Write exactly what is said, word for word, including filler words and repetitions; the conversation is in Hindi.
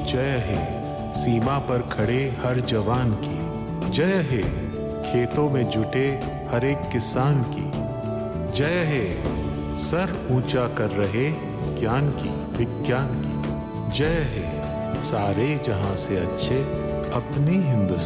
जय है सीमा पर खड़े हर जवान की, जय है खेतों में जुटे हर एक किसान की, जय है सर ऊंचा कर रहे ज्ञान की विज्ञान की, जय है सारे जहां से अच्छे अपने हिंदुस्तान।